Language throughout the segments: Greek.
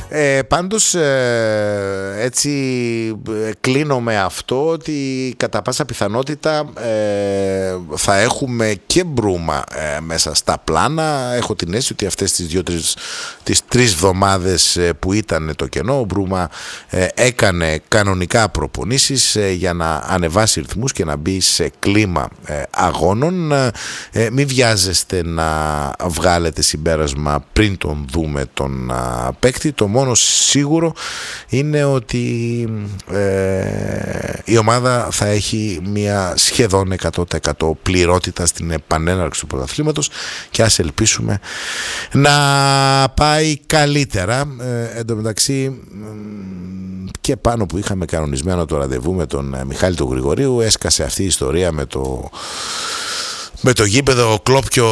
Πάντως έτσι κλείνω με αυτό ότι κατά πάσα πιθανότητα θα έχουμε και Μπρούμα μέσα στα πλάνα. Έχω την αίσθηση ότι αυτές τις τρεις εβδομάδες που ήταν το κενό, ο Μπρούμα έκανε κανονικά προπονήσεις για να ανεβάσει ρυθμούς και να μπει σε κλίμα αγώνων. Μην βιάζεστε να βγάλετε συμπέρασμα πριν τον δούμε τον παίκτη. Το μόνο σίγουρο είναι ότι η ομάδα θα έχει μια σχεδόν 100% πληρότητα στην επανέναρξη του πρωταθλήματος και ας ελπίσουμε να πάει καλύτερα. Εν τω μεταξύ και πάνω που είχαμε κανονισμένο το ραντεβού με τον Μιχάλη του Γρηγορίου, έσκασε αυτή η ιστορία με το γήπεδο Κλόπιο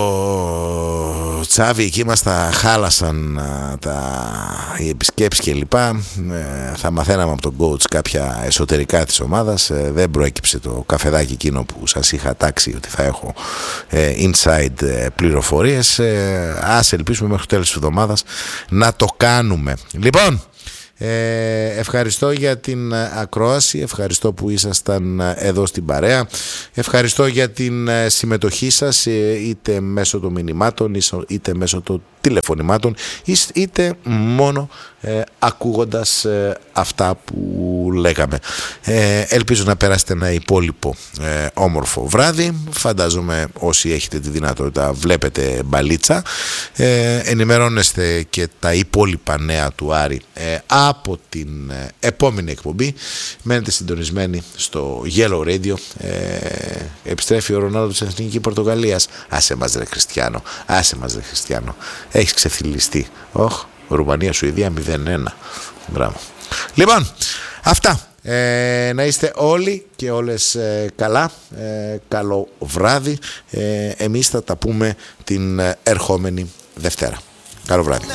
Τσάβη. Εκεί μας τα χάλασαν οι επισκέψεις και λοιπά. Θα μαθαίναμε από τον coach κάποια εσωτερικά της ομάδας. Δεν προέκυψε το καφεδάκι εκείνο που σας είχα τάξει ότι θα έχω inside πληροφορίες. Ας ελπίσουμε μέχρι το τέλος της εβδομάδας να το κάνουμε. Λοιπόν, ευχαριστώ για την ακρόαση, ευχαριστώ που ήσασταν εδώ στην παρέα, ευχαριστώ για την συμμετοχή σας, είτε μέσω των μηνυμάτων είτε μέσω των τηλεφωνημάτων είτε μόνο ακούγοντας αυτά που λέγαμε. Ελπίζω να περάσετε ένα υπόλοιπο όμορφο βράδυ. Φαντάζομαι όσοι έχετε τη δυνατότητα βλέπετε μπαλίτσα, ενημερώνεστε και τα υπόλοιπα νέα του Άρη από την επόμενη εκπομπή. Μένετε συντονισμένοι στο Yellow Radio. Επιστρέφει ο Ρονάλντο της Εθνικής Πορτογαλίας. Άσε μας ρε Χριστιανό, άσε μας ρε Χριστιανό, έχεις ξεφυλιστεί. Ρουμανία Σουηδία 0-1. Μπράβο. Λοιπόν, αυτά. Να είστε όλοι και όλες καλά. Καλό βράδυ. Εμείς θα τα πούμε την ερχόμενη Δευτέρα. Καλό βράδυ.